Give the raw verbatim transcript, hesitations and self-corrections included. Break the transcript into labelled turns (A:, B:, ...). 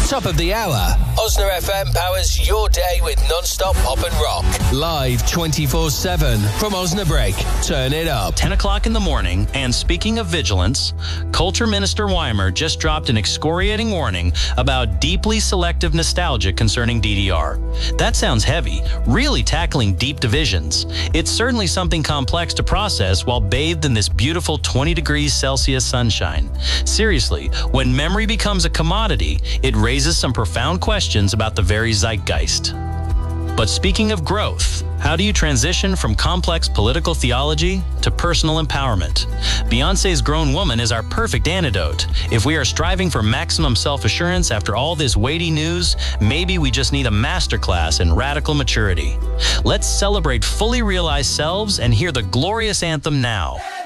A: Top of the hour. Osner F M powers your day with non-stop pop and rock. Live twenty-four seven from Osnabrück. Turn it up.
B: ten o'clock in the morning, and speaking of vigilance, Culture Minister Weimer just dropped an excoriating warning about deeply selective nostalgia concerning D D R. That sounds heavy, really tackling deep divisions. It's certainly something complex to process while bathed in this beautiful twenty degrees Celsius sunshine. Seriously, when memory becomes a commodity, it raises some profound questions about the very zeitgeist. But speaking of growth, how do you transition from complex political theology to personal empowerment? Beyoncé's Grown Woman is our perfect antidote. If we are striving for maximum self-assurance after all this weighty news, maybe we just need a masterclass in radical maturity. Let's celebrate fully realized selves and hear the glorious anthem now.